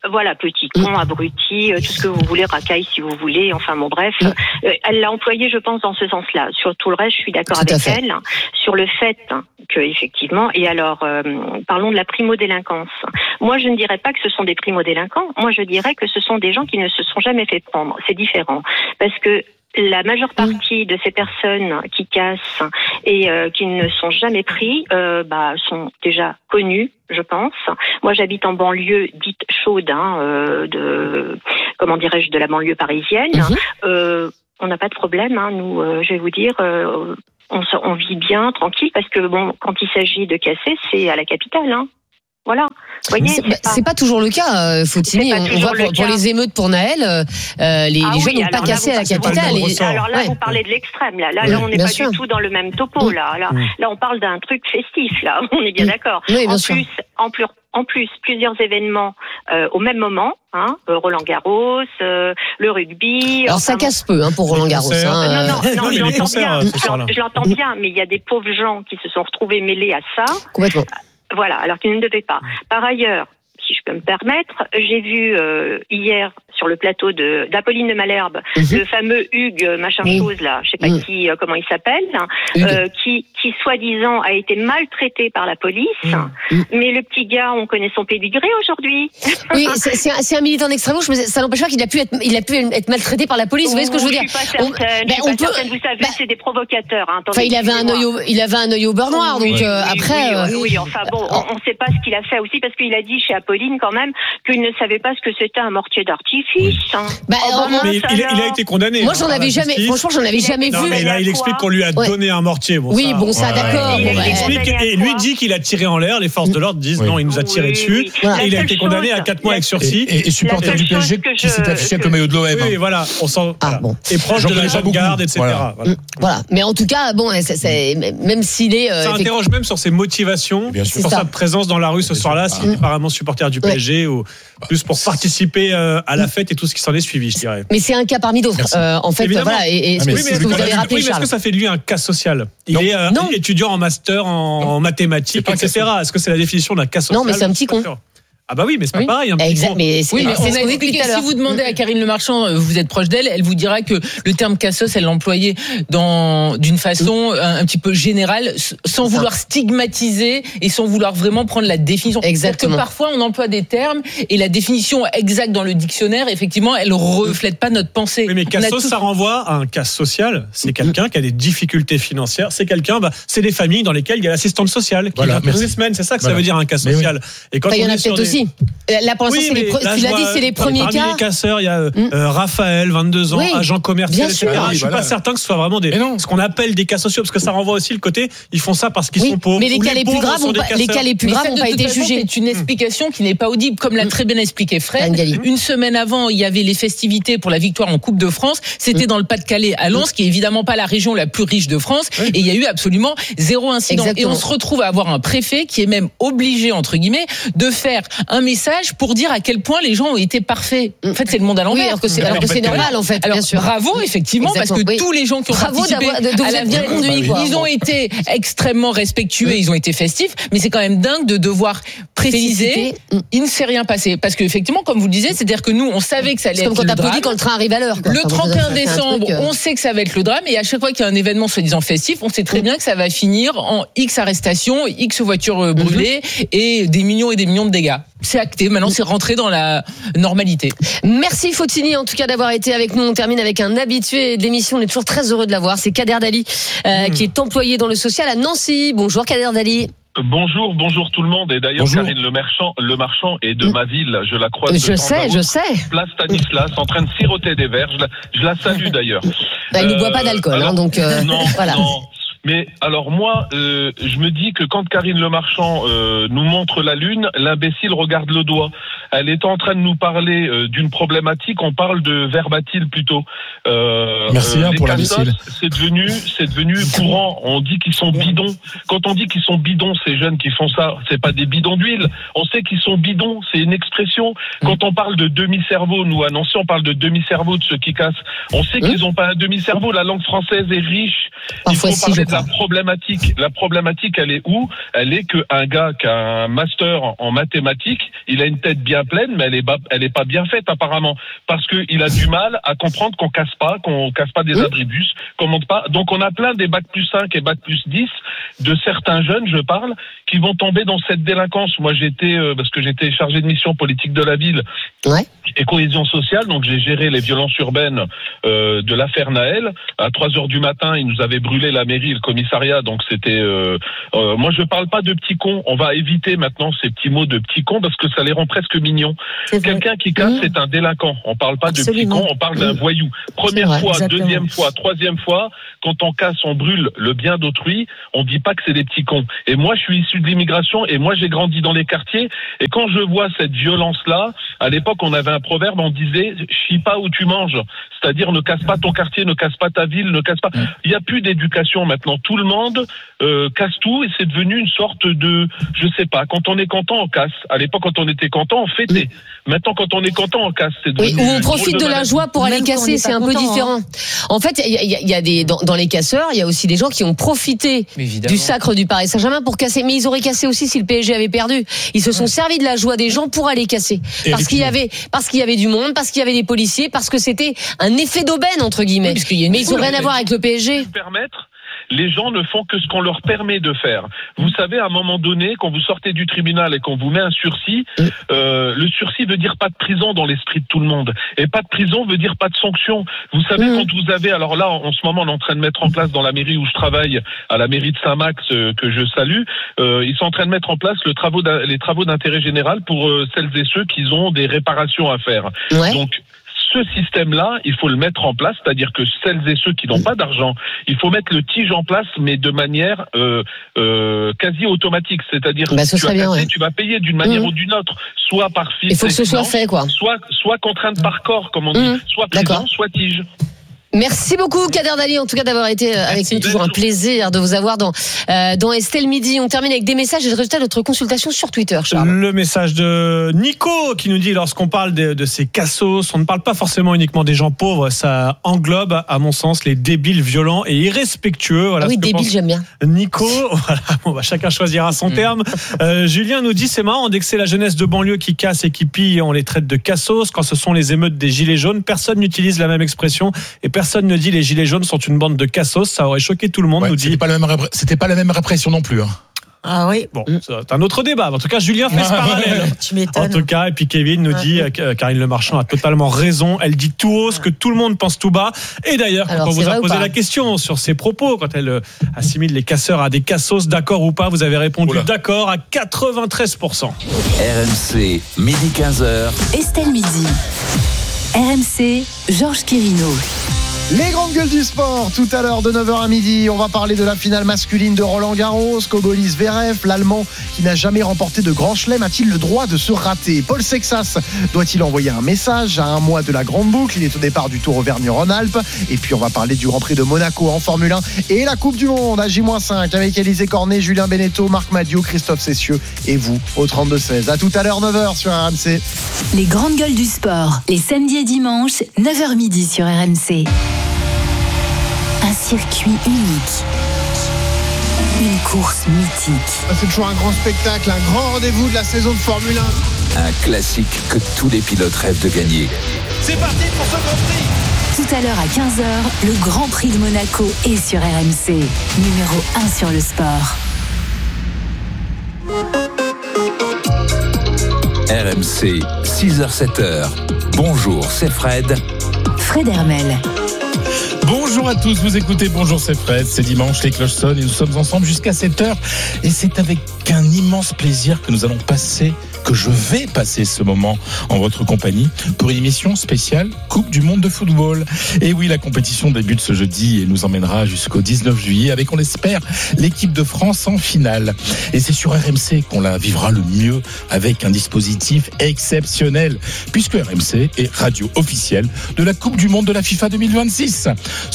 Voilà, petit con, abruti, euh, tout ce que vous voulez, racaille si vous voulez, enfin bon bref. Euh, elle l'a employé, je pense, dans ce sens-là. Sur tout le reste, je suis d'accord
Tout à
avec
fait.
elle. Sur le fait que, effectivement, et alors, euh, parlons de la primo-délinquance. Moi, je ne dirais pas que ce sont des primo-délinquants. Moi, je dirais que ce sont des gens qui ne se sont jamais fait prendre. C'est différent. Parce que la majeure partie de ces personnes qui cassent et euh, qui ne sont jamais pris, euh, bah, sont déjà connues, je pense. Moi, j'habite en banlieue dite chaude, hein, euh, de, comment dirais-je, de la banlieue parisienne.
Mhm.
Euh, on n'a pas de problème, hein, nous. Euh, je vais vous dire. Euh, on, se- on vit bien, tranquille, parce que bon, quand il s'agit de casser, c'est à la capitale, hein. Voilà. Vous voyez,
C'est
c'est
bah,
pas-
c'est pas toujours le cas, euh, Fautini.
C'est pas
On, on
toujours
voit
le
pour, pour
cas.
les émeutes pour Naël, euh, euh, les,
Ah
les jeunes
oui,
n'ont pas
alors là,
cassé
vous-
à la
c'est pas le
capitale.
même
Et-
ressort. Alors là,
Ouais.
vous parlez de l'extrême. Là, là,
Oui,
là on n'est
bien
pas
sûr.
du tout dans le même topo. Là, là,
Mm.
là, on parle d'un truc festif. Là, on est bien
Mm.
d'accord.
Oui, bien
en
sûr.
plus, en plus, en plus, plusieurs événements euh, au même moment. Hein, euh, Roland Garros, euh, le rugby.
Alors
enfin,
ça
bon.
casse peu hein, pour Roland Garros.
concerts.
Hein,
Non,
euh,
non, non,
Non, mais
je
les
l'entends
concerts,
bien.
euh, ce
Je
soir-là.
l'en- Je l'entends bien, mais il y a des pauvres gens qui se sont retrouvés mêlés à ça.
complètement.
Voilà, alors qu'ils ne devaient pas. Par ailleurs, si je peux me permettre, j'ai vu euh, hier sur le plateau de d'Apolline de Malherbe
Mhm.
le fameux Hugues machin
Oui.
chose là, je sais pas
Mhm.
qui, euh, comment il s'appelle,
Hugues.
euh, qui qui soi-disant a été maltraité par la police,
Mhm.
mais le petit gars, on connaît son pédigré aujourd'hui.
Oui, c'est c'est un, c'est un militant d'extrême gauche, mais ça n'empêche pas qu'il a pu être, il a pu être maltraité par la police. Vous voyez ce que je veux dire?
Je suis pas
On-
certaine.
ben,
je suis
on
pas
peut-
certaine. Vous savez,
ben,
c'est des provocateurs. Hein.
Enfin,
Attendez,
il avait un œil
excusez-moi.
au, il avait un œil au beurre noir, donc
Oui,
euh,
oui,
après.
oui,
euh,
oui, enfin bon, on ne sait pas ce qu'il a fait aussi parce qu'il a dit chez Apolline quand même qu'il ne savait pas ce que c'était un mortier d'artifice. Hein.
Bah,
Oh, bah,
on-
Mais il,
mince
il a, il a
alors.
été condamné.
Moi,
hein,
j'en
par
avais
la
jamais,
justice.
franchement, j'en avais
Il a
jamais
été
Non,
vu.
mais là, il explique qu'on lui a
Ouais.
donné un mortier. Bon,
Oui,
ça,
bon, ça,
ouais.
d'accord.
Il
bon,
a
bah,
été
Il explique
condamné à
et lui
quoi
dit qu'il a tiré en l'air. Les forces de l'ordre disent
Oui.
non, il nous a
Oui,
tiré dessus.
oui.
Et
La
il a
seule
été condamné
chose-
à quatre mois avec
la-
sursis.
Et, et supporter
La
du
seule
P S G
chose que
qui
je-
s'est affiché avec
que-
le maillot de l'O M.
Oui, voilà, on sent.
Ah,
voilà.
bon.
Et proche
J'en
de la
connais pas
jeune
beaucoup.
garde, et cetera.
Voilà.
Voilà.
Voilà. Mais en tout cas, bon, c'est- c'est- même s'il est. euh,
Ça
effectivement-
interroge même sur ses motivations,
Bien sûr.
sur
C'est
sa
ça.
présence dans la rue ce soir-là, s'il est apparemment supporter du P S G ou plus pour participer euh, à la fête et tout ce qui s'en est suivi, je dirais.
Mais c'est un cas parmi d'autres.
Merci.
Euh, en fait,
Évidemment.
voilà. Et, et
Ah,
ce
mais
que-
c'est
ce que
lui
vous
qu'on a
avez
dit-
rappelé,
Oui, mais est-ce
Charles.
que ça fait de lui un cas social? Il
Non.
est euh,
Non.
étudiant en master en, en mathématiques,
C'est pas un cas
et cetera. Est-ce que c'est la définition d'un cas social?
Non, mais c'est un petit
Je suis
con.
pas sûr. Ah bah oui, mais c'est pas
Oui.
pareil. Un petit
Exact,
con.
mais c'est
Oui, mais
c'est
on
ce
a
qu'on dit
expliqué,
tout à l'heure.
si vous demandez à Karine Le Marchand, euh, vous êtes proche d'elle, elle vous dira que le terme cassos, elle l'employait dans d'une façon un, un petit peu générale, s- sans
C'est ça.
vouloir stigmatiser et sans vouloir vraiment prendre la définition.
Exactement.
Parce que parfois, on emploie des termes et la définition exacte dans le dictionnaire, effectivement, elle reflète pas notre pensée.
Oui, mais
On a
cassos,
tous-
ça renvoie à un cas social. C'est quelqu'un qui a des difficultés financières. C'est quelqu'un, bah, c'est des familles dans lesquelles il y a l'assistante sociale qui
Voilà,
vient toutes les
merci.
semaines. C'est ça que ça
Voilà.
veut dire un cas
Mais oui.
social. Et quand
Enfin, il y
on
en a
est sur
peut-être
des-
aussi. Euh, Là, pour l'instant,
Oui,
c'est les
mais
pre-
là,
tu
je
l'as dit,
vois,
c'est les
parmi
premiers cas.
les casseurs, il y a euh,
Mm.
euh, Raphaël, vingt-deux ans,
Oui,
agent commercial,
bien
et cetera.
sûr.
Je suis
Voilà.
pas certain que ce soit vraiment des,
Mais non.
ce qu'on appelle des cas sociaux, parce que ça renvoie aussi le côté, ils font ça parce qu'ils
Oui,
sont pauvres.
mais les
ou
cas les plus
pauvres
graves
sont
ont
des
pas- les
casseurs.
cas les plus
Mais
graves
ça,
n'ont
de
pas
toute
été
façon,
jugés.
C'est une explication qui n'est pas audible, comme l'a très bien expliqué Fred.
Fred Galli.
Une semaine avant, il y avait les festivités pour la victoire en Coupe de France. C'était dans le Pas-de-Calais, à Lens, qui est évidemment pas la région la plus riche de France. Et il y a eu absolument zéro incident.
Exactement.
Et on se retrouve à avoir un préfet qui est même obligé, entre guillemets, de faire un message pour dire à quel point les gens ont été parfaits. En fait, c'est le monde à
Oui,
l'envers.
alors que c'est alors que c'est normal, en fait,
Alors,
bien sûr.
bravo, effectivement,
Exactement,
parce que
oui.
tous les gens qui ont
Bravo
participé
d'avoir- de- de vous
à la
être bien
fête,
conduits, quoi.
ils ont été extrêmement respectueux, ils ont été festifs, mais c'est quand même dingue de devoir préciser,
Féliciter.
il ne s'est rien passé. Parce qu'effectivement, comme vous le disiez, c'est-à-dire que nous, on savait que ça allait
C'est
être
comme quand
le
t'applaudis
drame.
quand le train arrive à l'heure. quoi.
Le
Enfin, bon,
trente et un
ça, c'est un
décembre,
truc, euh,
on sait que ça va être le drame, et à chaque fois qu'il y a un événement soi-disant festif, on sait très bien que ça va finir en X arrestations, X voitures euh, brûlées, et des millions et des millions de dégâts. C'est acté, maintenant c'est rentré dans la normalité.
Merci Fautini en tout cas d'avoir été avec nous. On termine avec un habitué de l'émission. On est toujours très heureux de l'avoir. C'est Kader Dali euh, qui est employé dans le social à Nancy. Bonjour Kader Dali.
Bonjour, bonjour tout le monde. Et d'ailleurs,
Bonjour.
Karine Le Marchand, le Marchand est de ma ville. Je la croise. de
Je
temps
sais,
à
je
autre.
sais.
Place Stanislas, en train de siroter des verres. Je la, je la salue d'ailleurs.
Bah, il ne
Euh,
boit pas d'alcool,
alors,
hein, donc euh,
non,
voilà.
non. Mais alors moi, euh, je me dis que quand Karine Le Marchand euh, nous montre la lune, l'imbécile regarde le doigt. Elle est en train de nous parler euh, d'une problématique. On parle de verbatim plutôt. Euh,
Merci, hein,
les
pour
cassos,
l'imbécile.
C'est devenu, c'est devenu courant. On dit qu'ils sont bidons. Quand on dit qu'ils sont bidons, ces jeunes qui font ça, c'est pas des bidons d'huile. On sait qu'ils sont bidons. C'est une expression. Quand on parle de demi-cerveau, nous à Nancy, on parle de demi-cerveau de ceux qui cassent. On sait qu'ils ont pas un demi-cerveau. La langue française est riche. Il faut
Parfois si,
parler
je
de la
crois.
problématique. La problématique, elle est où? Elle est qu'un gars qui a un master en, en mathématiques, il a une tête bien bien pleine, mais elle est pas, elle est pas bien faite apparemment, parce que il a du mal à comprendre qu'on casse pas, qu'on casse pas des abribus, qu'on monte pas. Donc on a plein des bac plus cinq et bac plus dix de certains jeunes, je parle, qui vont tomber dans cette délinquance. Moi j'étais, euh, parce que j'étais chargé de mission politique de la ville
ouais.
et cohésion sociale, donc j'ai géré les violences urbaines euh, de l'affaire Naël. À trois heures du matin, ils nous avaient brûlé la mairie et le commissariat, donc c'était... Euh, euh, moi je parle pas de petits cons, on va éviter maintenant ces petits mots de petits cons parce que ça les rend presque mignons. Quelqu'un qui casse, mmh. c'est un délinquant. On parle pas Absolument. de petit con, on parle d'un voyou. Première vrai, fois, exactement. deuxième fois, troisième fois, quand on casse, on brûle le bien d'autrui, on dit pas que c'est des petits cons. Et moi, je suis issu de l'immigration et moi, j'ai grandi dans les quartiers. Et quand je vois cette violence-là, à l'époque, on avait un proverbe, on disait « chie pas où tu manges ». C'est-à-dire ne casse pas ton quartier, ne casse pas ta ville, ne casse pas... Il n'y a plus d'éducation maintenant. Tout le monde euh, casse tout et c'est devenu une sorte de... Je sais pas, quand on est content, on casse. À l'époque, quand on était content, on fêtait. Maintenant, quand on est content, on casse. C'est
oui, ou on profite de, de la joie pour Même aller casser, c'est un content, peu différent. Hein. En fait, il y, y, y a des dans, dans les casseurs, il y a aussi des gens qui ont profité du sacre du Paris Saint-Germain pour casser. Mais ils auraient cassé aussi si le P S G avait perdu. Ils se sont ouais. servis de la joie des gens pour aller casser, et parce qu'il y avait parce qu'il y avait du monde, parce qu'il y avait des policiers, parce que c'était un effet d'aubaine entre guillemets. Oui, mais ils n'ont rien à voir avec le P S G.
Permettre. Les gens ne font que ce qu'on leur permet de faire. Vous savez, à un moment donné, quand vous sortez du tribunal et qu'on vous met un sursis, euh, le sursis veut dire pas de prison dans l'esprit de tout le monde. Et pas de prison veut dire pas de sanction. Vous savez, mmh. quand vous avez... Alors là, en ce moment, on est en train de mettre en place dans la mairie où je travaille, à la mairie de Saint-Max, euh, que je salue, euh, ils sont en train de mettre en place le travaux les travaux d'intérêt général pour euh, celles et ceux qui ont des réparations à faire. Ouais. Donc, ce système-là, il faut le mettre en place, c'est-à-dire que celles et ceux qui n'ont pas d'argent, il faut mettre le tige en place, mais de manière euh, euh, quasi automatique, c'est-à-dire
bah,
que tu,
bien,
cassé,
ouais.
tu vas payer d'une manière mmh. ou d'une autre, soit par fil,
il faut que ce soit fait, quoi.
Soit, soit contrainte par corps, comme on dit, mmh. soit prison, soit tige.
Merci beaucoup Kader Dali en tout cas d'avoir été avec Merci. nous. Toujours un plaisir de vous avoir dans euh, dans Estelle Midi. On termine avec des messages et le résultat de notre consultation sur Twitter, Charles.
Le message de Nico qui nous dit: lorsqu'on parle de, de ces cassos, on ne parle pas forcément uniquement des gens pauvres, ça englobe à mon sens les débiles violents et irrespectueux. Voilà,
ah oui, débile, j'aime bien.
Nico, voilà, bon, bah, chacun choisira son mmh. terme. Euh, Julien nous dit: c'est marrant, dès que c'est la jeunesse de banlieue qui casse et qui pille, on les traite de cassos. Quand ce sont les émeutes des gilets jaunes, personne n'utilise la même expression et personne Personne ne dit les gilets jaunes sont une bande de cassos, ça aurait choqué tout le monde. Ouais, nous dit.
C'était pas la même, répr- c'était pas la même répression non plus. Hein.
Ah oui, bon, c'est un autre débat. En tout cas, Julien fait ce parallèle.
Tu m'étonnes.
En tout cas, et puis Kevin nous dit, euh, Karine Le Marchand a totalement raison. Elle dit tout haut ce que tout le monde pense tout bas. Et d'ailleurs, quand Alors, on vous a posé la question sur ses propos, quand elle euh, assimile les casseurs à des cassos, d'accord ou pas, vous avez répondu Oula. d'accord à quatre-vingt-treize pour cent.
R M C, midi quinze heures.
Estelle Midi. R M C, Georges Quirino.
Les grandes gueules du sport, tout à l'heure de neuf heures à midi, on va parler de la finale masculine de Roland Garros. Kobolis Zverev, l'Allemand qui n'a jamais remporté de grand chelem, a-t-il le droit de se rater? Paul Sexas doit-il envoyer un message à un mois de la grande boucle? Il est au départ du Tour Auvergne-Rhône-Alpes. Et puis on va parler du Grand Prix de Monaco en Formule un et la Coupe du Monde à J cinq avec Élisée Cornet, Julien Beneteau, Marc Madiot, Christophe Cessieux et vous au trente-deux seize. À tout à l'heure, neuf heures sur R M C.
Les grandes gueules du sport, les samedis et dimanches, neuf heures midi sur R M C. Un circuit unique. Une course mythique.
C'est toujours un grand spectacle, un grand rendez-vous de la saison de Formule un.
Un classique que tous les pilotes rêvent de gagner.
C'est parti pour ce Grand Prix.
Tout à l'heure à quinze heures, le Grand Prix de Monaco est sur R M C. Numéro un sur le sport.
R M C, six heures sept heures. Bonjour, c'est Fred.
Fred Hermel.
Bonjour à tous, vous écoutez Bonjour c'est Fred, c'est dimanche, les cloches sonnent et nous sommes ensemble jusqu'à sept heures et c'est avec un immense plaisir que nous allons passer, que je vais passer ce moment en votre compagnie pour une émission spéciale Coupe du Monde de football. Et oui, la compétition débute ce jeudi et nous emmènera jusqu'au dix-neuf juillet avec, on l'espère, l'équipe de France en finale. Et c'est sur R M C qu'on la vivra le mieux avec un dispositif exceptionnel puisque R M C est radio officielle de la Coupe du Monde de la FIFA deux mille vingt-six.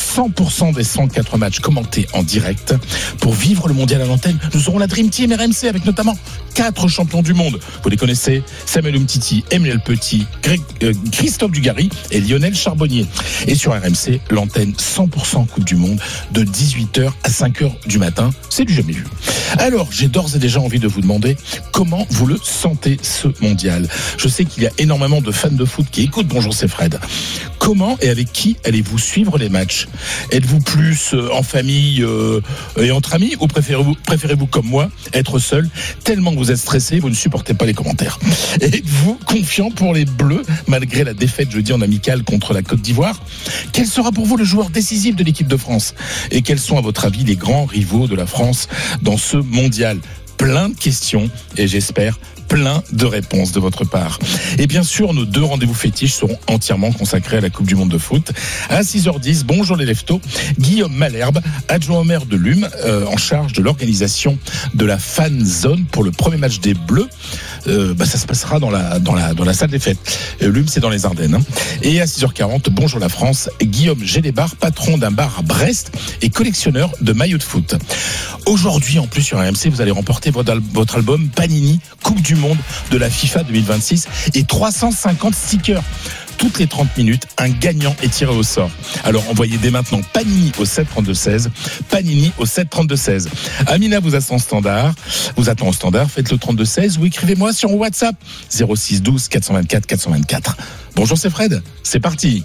cent pour cent des cent quatre matchs commentés en direct. Pour vivre le mondial à l'antenne, nous aurons la Dream Team R M C avec notamment quatre champions du monde. Vous les connaissez, Samuel Umtiti, Emmanuel Petit, Greg, euh, Christophe Dugarry et Lionel Charbonnier. Et sur R M C, l'antenne cent pour cent Coupe du Monde de dix-huit heures à cinq heures du matin. C'est du jamais vu. Alors, j'ai d'ores et déjà envie de vous demander comment vous le sentez, ce mondial. Je sais qu'il y a énormément de fans de foot qui écoutent Bonjour, c'est Fred. Comment et avec qui allez-vous suivre les matchs ? Êtes-vous plus en famille euh, et entre amis ou préférez-vous, préférez-vous comme moi être seul tellement que vous êtes stressé, vous ne supportez pas les commentaires ? Êtes-vous confiant pour les Bleus malgré la défaite jeudi en amical contre la Côte d'Ivoire ? Quel sera pour vous le joueur décisif de l'équipe de France ? Et quels sont à votre avis les grands rivaux de la France dans ce mondial ? Plein de questions et j'espère plein de réponses de votre part. Et bien sûr, nos deux rendez-vous fétiches seront entièrement consacrés à la Coupe du Monde de foot. À six heures dix, bonjour les leftos, Guillaume Malherbe, adjoint au maire de Lume, euh, en charge de l'organisation de la fan zone pour le premier match des Bleus. Euh, bah, ça se passera dans la, dans la, dans la salle des fêtes. Euh, Lume, c'est dans les Ardennes. Hein. Et à six heures quarante, bonjour la France, Guillaume Gélébar, patron d'un bar à Brest et collectionneur de maillots de foot. Aujourd'hui, en plus, sur R M C, vous allez remporter votre, al- votre album Panini, Coupe du Monde de la FIFA deux mille vingt-six et trois cent cinquante stickers. Toutes les trente minutes, un gagnant est tiré au sort. Alors envoyez dès maintenant Panini au sept trente-deux seize. Panini au sept trente-deux seize. Amina vous attend au standard. Vous attend au standard. Faites le trente-deux seize ou écrivez-moi sur WhatsApp zéro six douze quatre cent vingt-quatre quatre cent vingt-quatre. Bonjour, c'est Fred. C'est parti.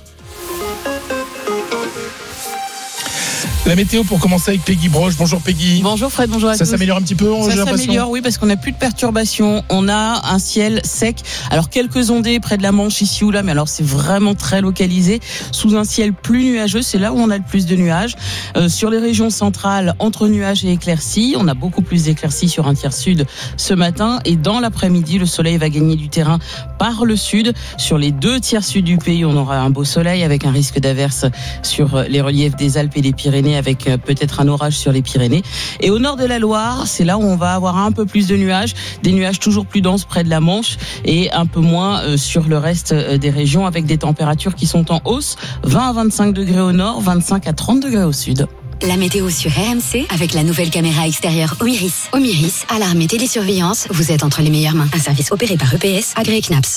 La météo pour commencer avec Peggy Broche. Bonjour Peggy.
Bonjour Fred, bonjour à
Ça
tous.
s'améliore un petit peu,
Ça
j'ai l'impression.
s'améliore, oui, parce qu'on n'a plus de perturbations. On a un ciel sec. Alors quelques ondées près de la Manche ici ou là, mais alors c'est vraiment très localisé. Sous un ciel plus nuageux, c'est là où on a le plus de nuages. Euh, sur les régions centrales, entre nuages et éclaircies, on a beaucoup plus d'éclaircies sur un tiers sud ce matin. Et dans l'après-midi, le soleil va gagner du terrain par le sud. Sur les deux tiers sud du pays, on aura un beau soleil avec un risque d'averse sur les reliefs des Alpes et des Pyrénées, avec peut-être un orage sur les Pyrénées. Et au nord de la Loire, c'est là où on va avoir un peu plus de nuages, des nuages toujours plus denses près de la Manche et un peu moins sur le reste des régions, avec des températures qui sont en hausse, vingt à vingt-cinq degrés au nord, vingt-cinq à trente degrés au sud.
La météo sur R M C avec la nouvelle caméra extérieure Omiris. Omiris, alarme et télésurveillance, vous êtes entre les meilleures mains. Un service opéré par E P S, agréé C N A P S.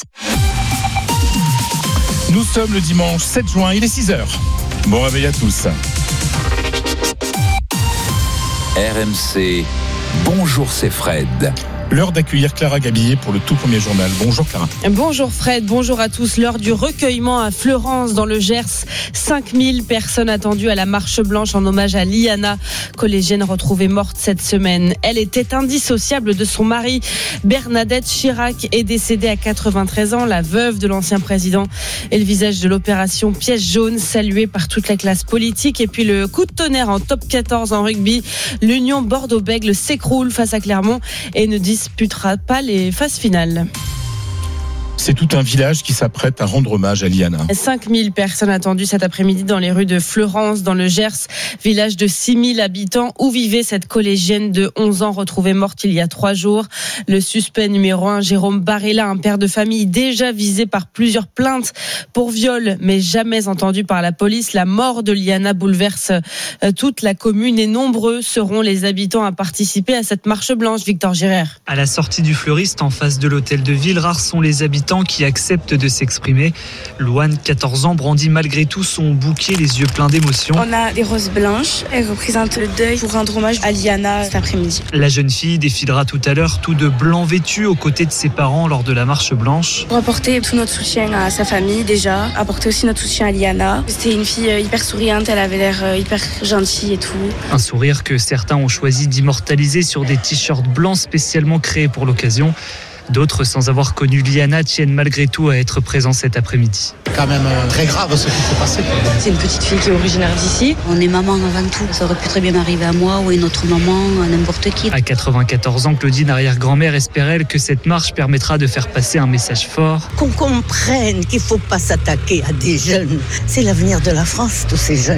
Nous sommes le dimanche sept juin, il est six heures. Bon réveil à tous.
R M C, bonjour, c'est Fred.
L'heure d'accueillir Clara Gabillet pour le tout premier journal. Bonjour Clara.
Bonjour Fred, bonjour à tous. L'heure du recueillement à Fleurance dans le Gers. cinq mille personnes attendues à la marche blanche en hommage à Liana, collégienne retrouvée morte cette semaine. Elle était indissociable de son mari. Bernadette Chirac est décédée à quatre-vingt-treize ans, la veuve de l'ancien président. Et le visage de l'opération Pièce jaune, salué par toute la classe politique. Et puis le coup de tonnerre en top quatorze en rugby. L'Union Bordeaux-Bègles s'écroule face à Clermont et ne disputera pas les phases finales.
C'est tout un village qui s'apprête à rendre hommage à Liana.
cinq mille personnes attendues cet après-midi dans les rues de Fleurance, dans le Gers, village de six mille habitants où vivait cette collégienne de onze ans retrouvée morte il y a trois jours. Le suspect numéro un, Jérôme Barella, un père de famille déjà visé par plusieurs plaintes pour viol, mais jamais entendu par la police. La mort de Liana bouleverse toute la commune et nombreux seront les habitants à participer à cette marche blanche. Victor Girard.
À la sortie du Fleuriste, en face de l'hôtel de ville, rares sont les habitants qui acceptent de s'exprimer. Louane, quatorze ans, brandit malgré tout son bouquet, les yeux pleins d'émotion.
On a des roses blanches, elles représentent le deuil pour rendre hommage à Liana cet après-midi.
La jeune fille défilera tout à l'heure, tout de blanc vêtu, aux côtés de ses parents lors de la marche blanche.
Pour apporter tout notre soutien à sa famille déjà, apporter aussi notre soutien à Liana. C'était une fille hyper souriante, elle avait l'air hyper gentille et tout.
Un sourire que certains ont choisi d'immortaliser sur des t-shirts blancs spécialement créés pour l'occasion. D'autres, sans avoir connu Liana, tiennent malgré tout à être présents cet après-midi.
Quand même euh, très grave ce qui s'est passé.
C'est une petite fille qui est originaire d'ici.
On est maman avant tout. Ça aurait pu très bien arriver à moi ou à une autre maman, à n'importe qui.
À quatre-vingt-quatorze ans, Claudine, arrière-grand-mère, espère elle que cette marche permettra de faire passer un message fort.
Qu'on comprenne qu'il ne faut pas s'attaquer à des jeunes. C'est l'avenir de la France, tous ces jeunes.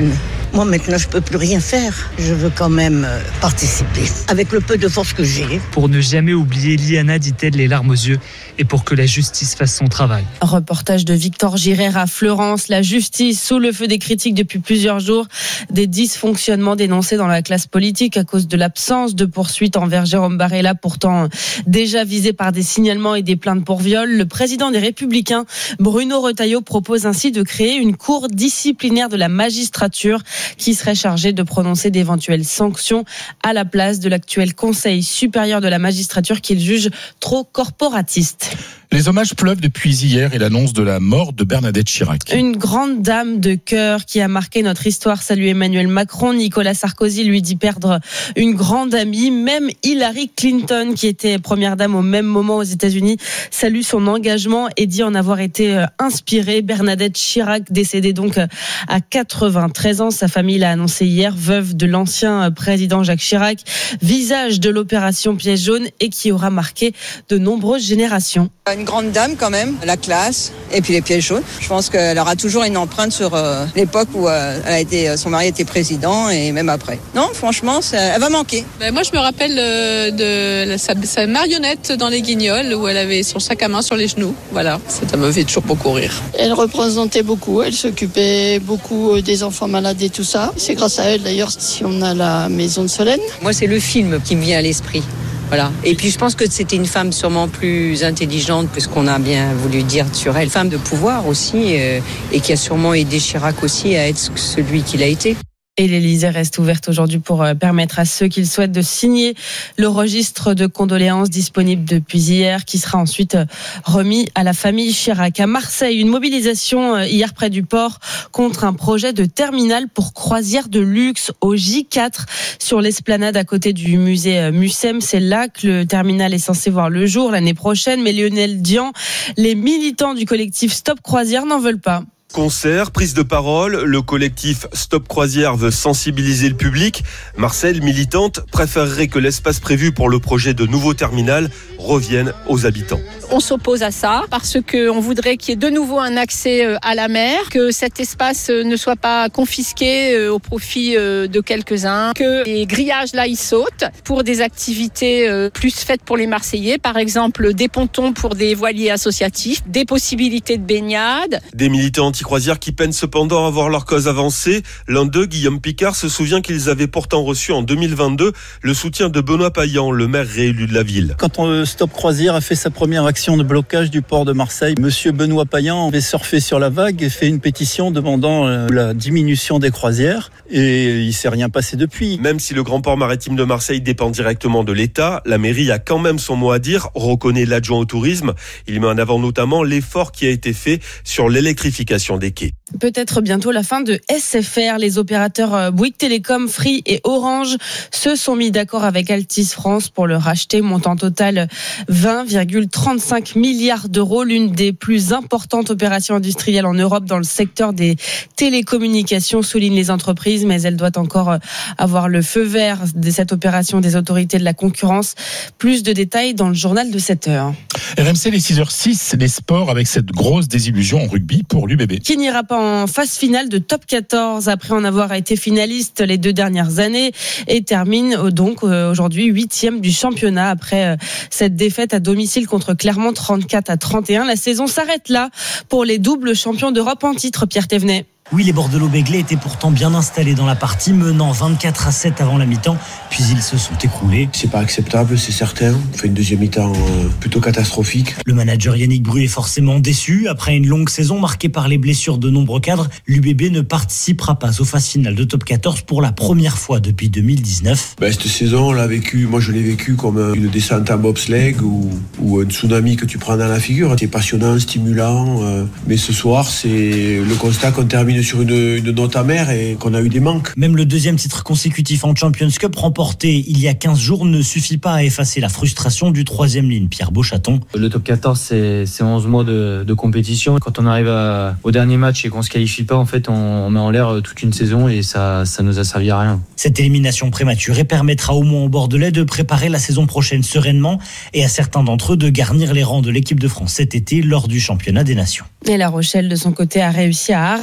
Moi, maintenant, je peux plus rien faire. Je veux quand même euh, participer, avec le peu de force que j'ai.
Pour ne jamais oublier Liana, dit-elle, les larmes aux yeux, et pour que la justice fasse son travail.
Reportage de Victor Girard à Florence. La justice sous le feu des critiques depuis plusieurs jours. Des dysfonctionnements dénoncés dans la classe politique à cause de l'absence de poursuites envers Jérôme Barella, pourtant déjà visé par des signalements et des plaintes pour viol. Le président des Républicains, Bruno Retailleau, propose ainsi de créer une cour disciplinaire de la magistrature qui serait chargée de prononcer d'éventuelles sanctions à la place de l'actuel Conseil supérieur de la magistrature qu'il juge trop corporatiste.
Les hommages pleuvent depuis hier et l'annonce de la mort de Bernadette Chirac.
Une grande dame de cœur qui a marqué notre histoire, salue Emmanuel Macron. Nicolas Sarkozy lui dit perdre une grande amie. Même Hillary Clinton, qui était première dame au même moment aux États-Unis, salue son engagement et dit en avoir été inspirée. Bernadette Chirac, décédée donc à quatre-vingt-treize ans. Sa famille l'a annoncé hier, veuve de l'ancien président Jacques Chirac, visage de l'opération Piège jaune et qui aura marqué de nombreuses générations.
Une grande dame quand même, la classe et puis les pièges jaunes. Je pense qu'elle aura toujours une empreinte sur euh, l'époque où euh, elle a été, son mari était président et même après. Non, franchement, ça, elle va manquer.
Ben moi, je me rappelle euh, de sa, sa marionnette dans Les Guignols où elle avait son sac à main sur les genoux. Voilà, ça me fait toujours beaucoup rire.
Elle représentait beaucoup, elle s'occupait beaucoup des enfants malades et tout ça. C'est grâce à elle d'ailleurs si on a la maison de Solène.
Moi, c'est le film qui me vient à l'esprit. Voilà. Et puis je pense que c'était une femme sûrement plus intelligente que ce qu'on a bien voulu dire sur elle. Femme de pouvoir aussi, euh, et qui a sûrement aidé Chirac aussi à être celui qu'il a été.
Et l'Élysée reste ouverte aujourd'hui pour permettre à ceux qui le souhaitent de signer le registre de condoléances disponible depuis hier, qui sera ensuite remis à la famille Chirac. À Marseille, une mobilisation hier près du port contre un projet de terminal pour croisière de luxe au J quatre sur l'esplanade à côté du musée Mucem. C'est là que le terminal est censé voir le jour l'année prochaine. Mais Lionel Dian, les militants du collectif Stop Croisière n'en veulent pas.
Concert, prise de parole, le collectif Stop Croisière veut sensibiliser le public. Marcel, militante, préférerait que l'espace prévu pour le projet de nouveau terminal revienne aux habitants.
On s'oppose à ça parce qu'on voudrait qu'il y ait de nouveau un accès à la mer, que cet espace ne soit pas confisqué au profit de quelques-uns, que les grillages là ils sautent pour des activités plus faites pour les Marseillais, par exemple des pontons pour des voiliers associatifs, des possibilités de baignade.
Des militants anti-croisière qui peinent cependant à voir leur cause avancer. L'un d'eux, Guillaume Picard, se souvient qu'ils avaient pourtant reçu en deux mille vingt-deux le soutien de Benoît Payan, le maire réélu de la ville.
Quand on, Stop Croisière a fait sa première action de blocage du port de Marseille, Monsieur Benoît Payan avait surfé sur la vague et fait une pétition demandant la diminution des croisières et il s'est rien passé depuis.
Même si le grand port maritime de Marseille dépend directement de l'État, la mairie a quand même son mot à dire, reconnaît l'adjoint au tourisme. Il met en avant notamment l'effort qui a été fait sur l'électrification des quais.
Peut-être bientôt la fin de S F R. Les opérateurs Bouygues Télécom, Free et Orange se sont mis d'accord avec Altice France pour le racheter. Montant total vingt virgule trente-cinq milliards d'euros. L'une des plus importantes opérations industrielles en Europe dans le secteur des télécommunications, soulignent les entreprises, mais elle doit encore avoir le feu vert de cette opération des autorités de la concurrence. Plus de détails dans le journal de sept heures.
R M C, les six heures six, les sports avec cette grosse désillusion en rugby pour l'U B B.
Qui n'ira pas en phase finale de top quatorze après en avoir été finaliste les deux dernières années et termine donc aujourd'hui huitième du championnat après cette défaite à domicile contre Clermont trente-quatre à trente et un. La saison s'arrête là pour les doubles champions d'Europe en titre, Pierre Thévenet.
Oui, les Bordelot-Béglés étaient pourtant bien installés dans la partie, menant vingt-quatre à sept avant la mi-temps, puis ils se sont écroulés.
C'est pas acceptable, c'est certain. On fait une deuxième mi-temps plutôt catastrophique.
Le manager Yannick Bru est forcément déçu. Après une longue saison marquée par les blessures de nombreux cadres, l'U B B ne participera pas aux phases finales de top quatorze pour la première fois depuis deux mille dix-neuf.
Ben, cette saison, on l'a vécu, moi je l'ai vécu comme une descente en bobsleigh ou, ou un tsunami que tu prends dans la figure. C'est passionnant, stimulant, euh, mais ce soir, c'est le constat qu'on termine sur une, une note amère et qu'on a eu des manques.
Même le deuxième titre consécutif en Champions Cup remporté il y a quinze jours ne suffit pas à effacer la frustration du troisième ligne, Pierre Beauchaton.
Le top quatorze, c'est, c'est onze mois de, de compétition. Quand on arrive à, au dernier match et qu'on se qualifie pas, en fait, on, on met en l'air toute une saison et ça, ça nous a servi à rien.
Cette élimination prématurée permettra au moins aux Bordelais de préparer la saison prochaine sereinement et à certains d'entre eux de garnir les rangs de l'équipe de France cet été lors du championnat des nations.
Et La Rochelle, de son côté, a réussi à arracher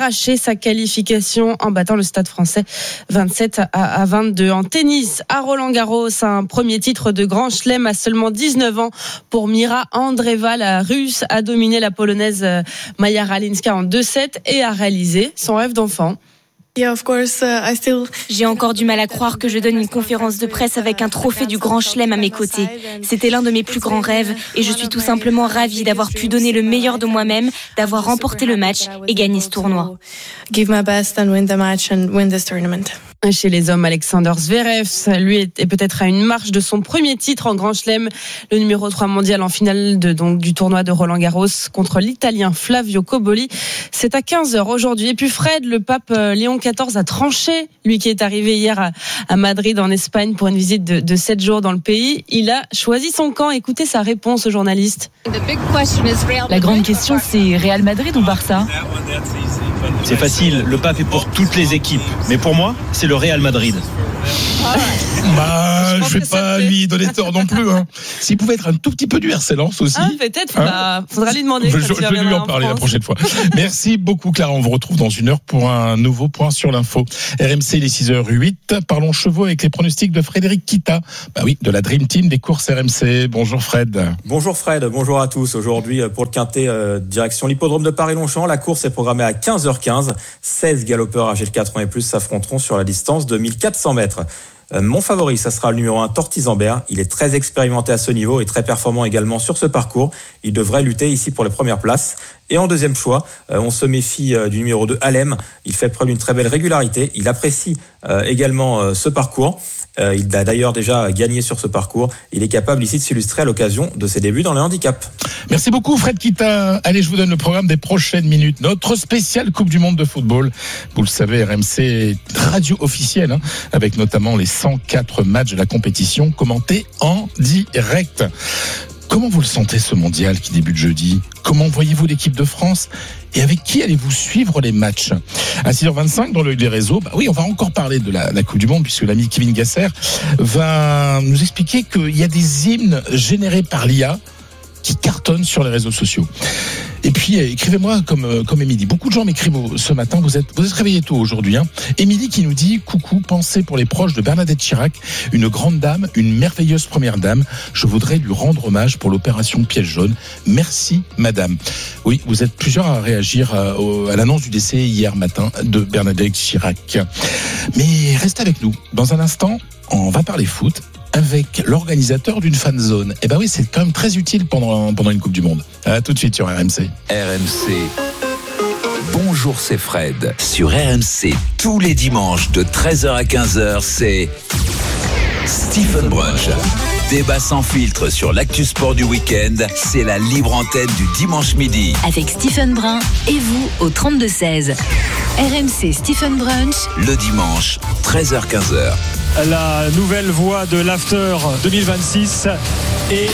sa qualification en battant le Stade Français vingt-sept à vingt-deux. En tennis, à Roland-Garros, un premier titre de Grand Chelem à seulement dix-neuf ans pour Mira Andreeva. La Russe a dominé la Polonaise Maja Ralinska en deux sept et a réalisé son rêve d'enfant.
J'ai encore du mal à croire que je donne une conférence de presse avec un trophée du Grand Chelem à mes côtés. C'était l'un de mes plus grands rêves et je suis tout simplement ravie d'avoir pu donner le meilleur de moi-même, d'avoir remporté le match et gagné ce tournoi.
Give my best and win the match and win this tournament.
Chez les hommes, Alexander Zverev, lui est peut-être à une marche de son premier titre en Grand Chelem, le numéro trois mondial en finale de, donc, du tournoi de Roland-Garros contre l'Italien Flavio Cobolli. C'est à quinze heures aujourd'hui. Et puis Fred, le pape Léon quatorze a tranché, lui qui est arrivé hier à, à Madrid en Espagne pour une visite de, de sept jours dans le pays. Il a choisi son camp. Écoutez sa réponse au journaliste.
La grande question, c'est Real Madrid ou Barça ?
C'est facile, le pape est pour toutes les équipes. Mais pour moi, c'est le Real Madrid.
Bah, je, je vais pas lui donner tort non plus. Hein. S'il pouvait être un tout petit peu du R C Lens aussi.
Ah, peut-être, faudra, hein faudra lui demander.
Je, je, je vais lui en parler en la prochaine fois. Merci beaucoup, Clara. On vous retrouve dans une heure pour un nouveau point sur l'info. R M C, il est six heures huit. Parlons chevaux avec les pronostics de Frédéric Kita. Bah oui, de la Dream Team des courses R M C. Bonjour Fred.
Bonjour Fred, bonjour à tous. Aujourd'hui, pour le Quintet, euh, direction l'hippodrome de Paris-Longchamp. La course est programmée à quinze heures quinze. seize galopeurs âgés de quatre ans et plus s'affronteront sur la distance de mille quatre cents mètres. Mon favori, ça sera le numéro un, Tortizambert. Il est très expérimenté à ce niveau et très performant également sur ce parcours. Il devrait lutter ici pour les premières places. Et en deuxième choix, on se méfie du numéro deux, Alem. Il fait preuve d'une très belle régularité. Il apprécie également ce parcours. Il a d'ailleurs déjà gagné sur ce parcours. Il est capable ici de s'illustrer à l'occasion de ses débuts dans le handicap.
Merci beaucoup Fred Kita. Allez, je vous donne le programme des prochaines minutes. Notre spéciale Coupe du Monde de football. Vous le savez, R M C est radio officielle, hein, avec notamment les cent quatre matchs de la compétition commentés en direct. Comment vous le sentez ce mondial qui débute jeudi ? Comment voyez-vous l'équipe de France ? Et avec qui allez-vous suivre les matchs ? À six heures vingt-cinq, dans l'œil des réseaux, bah oui, on va encore parler de la, la Coupe du Monde, puisque l'ami Kevin Gasser va nous expliquer qu'il y a des hymnes générés par l'I A qui cartonnent sur les réseaux sociaux. Et puis, écrivez-moi comme, comme Émilie. Beaucoup de gens m'écrivent ce matin. Vous êtes, vous êtes réveillés tôt aujourd'hui, hein. Émilie qui nous dit, coucou, pensez pour les proches de Bernadette Chirac, une grande dame, une merveilleuse première dame. Je voudrais lui rendre hommage pour l'opération Piège jaune. Merci, madame. Oui, vous êtes plusieurs à réagir à, à l'annonce du décès hier matin de Bernadette Chirac. Mais restez avec nous. Dans un instant, on va parler foot avec l'organisateur d'une fan zone. Eh ben oui, c'est quand même très utile pendant, pendant une Coupe du Monde. À tout de suite sur R M C.
R M C. Bonjour, c'est Fred. Sur R M C, tous les dimanches de treize heures à quinze heures, c'est Stephen Brunch. Débat sans filtre sur l'actu sport du week-end, c'est la libre antenne du dimanche midi.
Avec Stephen Brun et vous au trente-deux seize. R M C Stephen Brunch.
Le dimanche, treize heures quinze heures.
La nouvelle voix de l'After deux mille vingt-six et...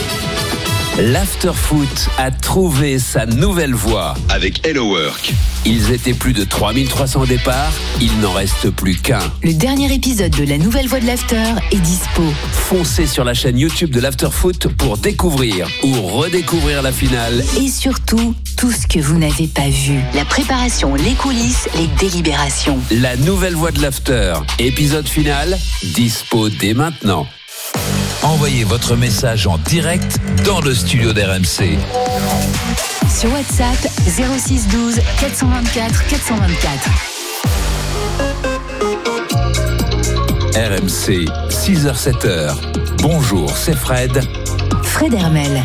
L'Afterfoot a trouvé sa nouvelle voie avec Hello Work. Ils étaient plus de trois mille trois cents au départ, il n'en reste plus qu'un.
Le dernier épisode de la nouvelle voie de l'After est dispo.
Foncez sur la chaîne YouTube de l'Afterfoot pour découvrir ou redécouvrir la finale.
Et surtout, tout ce que vous n'avez pas vu. La préparation, les coulisses, les délibérations.
La nouvelle voie de l'After, épisode final, dispo dès maintenant. Envoyez votre message en direct dans le studio d'R M C.
Sur WhatsApp, zéro six douze quatre cent vingt-quatre quatre cent vingt-quatre.
R M C, six heures sept heures. Bonjour, c'est Fred.
Fred Hermel.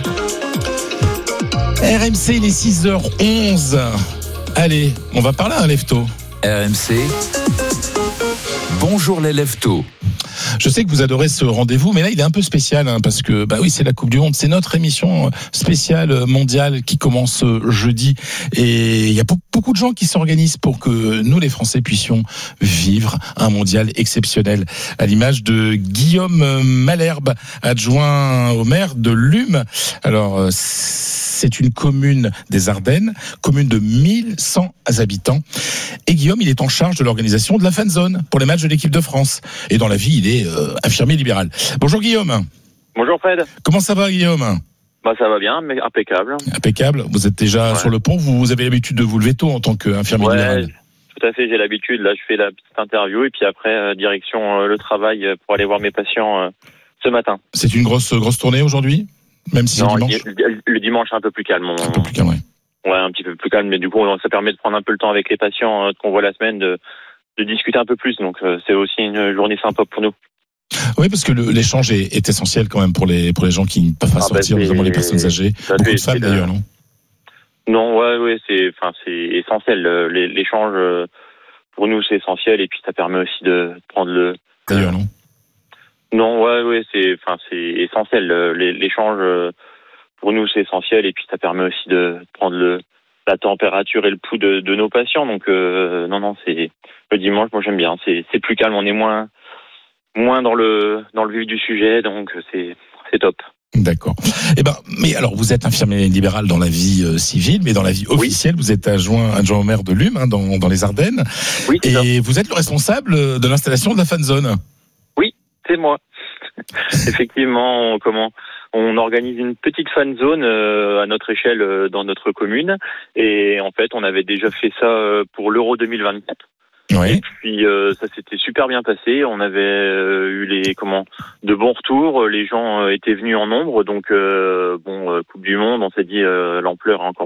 R M C, il est six heures onze. Allez, on va parler à un lève-tôt.
R M C. Bonjour les lève-tôt.
Je sais que vous adorez ce rendez-vous, mais là il est un peu spécial, hein, parce que bah oui, c'est la Coupe du Monde, c'est notre émission spéciale mondiale qui commence jeudi, et il y a beaucoup de gens qui s'organisent pour que nous les Français puissions vivre un mondial exceptionnel, à l'image de Guillaume Malherbe, adjoint au maire de Lume. Alors c'est une commune des Ardennes, commune de mille cent habitants. Et Guillaume, il est en charge de l'organisation de la fan zone pour les matchs de l'équipe de France. Et dans la vie, il est euh, infirmier libéral. Bonjour Guillaume.
Bonjour Fred.
Comment ça va Guillaume ?
Bah ça va bien, mais impeccable.
Impeccable. Vous êtes déjà ouais. sur le pont. Vous avez l'habitude de vous lever tôt en tant qu'infirmier
ouais,
libéral ?
tout à fait. J'ai l'habitude. Là, je fais la petite interview et puis après, euh, direction euh, le travail pour aller voir mes patients euh, ce matin.
C'est une grosse grosse tournée aujourd'hui, même si
non,
c'est dimanche.
Le, le dimanche, c'est un peu plus calme. On...
Un peu plus calme, ouais.
Ouais, un petit peu plus calme, mais du coup, ça permet de prendre un peu le temps avec les patients euh, qu'on voit la semaine, de, de discuter un peu plus. Donc, euh, c'est aussi une journée sympa pour nous.
Oui, parce que le, l'échange est, est essentiel quand même pour les pour les gens qui ne peuvent pas ah sortir, bah notamment les personnes âgées. Beaucoup fait, de femmes d'ailleurs, non?
Non, ouais, ouais, c'est, enfin, c'est essentiel. L'échange pour nous, c'est essentiel, et puis ça permet aussi de prendre le.
D'ailleurs, non.
Non, ouais, ouais, c'est, enfin, c'est essentiel. L'échange pour nous, c'est essentiel, et puis ça permet aussi de prendre le la température et le pouls de, de nos patients. Donc, euh, non, non, c'est le dimanche. Moi, j'aime bien. C'est, c'est plus calme. On est moins, moins dans le dans le vif du sujet, donc c'est, c'est top.
D'accord. Eh ben, mais alors, vous êtes infirmier libéral dans la vie euh, civile, mais dans la vie officielle, oui. Vous êtes adjoint, adjoint au maire de Lume, hein, dans, dans les Ardennes.
Oui, c'est
et
ça.
Vous êtes le responsable de l'installation de la fan zone.
Oui, c'est moi. Effectivement, on, comment, on organise une petite fan zone euh, à notre échelle euh, dans notre commune. Et en fait, on avait déjà fait ça euh, pour l'Euro deux mille vingt-quatre.
Oui.
Et puis euh, ça s'était super bien passé. On avait euh, eu les comment de bons retours. Les gens euh, étaient venus en nombre. Donc euh, bon, euh, Coupe du Monde, on s'est dit euh, l'ampleur est encore